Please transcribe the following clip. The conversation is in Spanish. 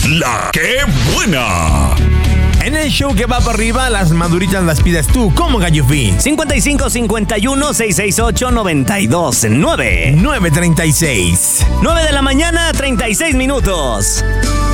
La que buena. En el show que va para arriba, las maduritas las pides tú. ¿Cómo, Gallo Fi? 5551-668-929. 9:36. 9 de la mañana, 36 minutos.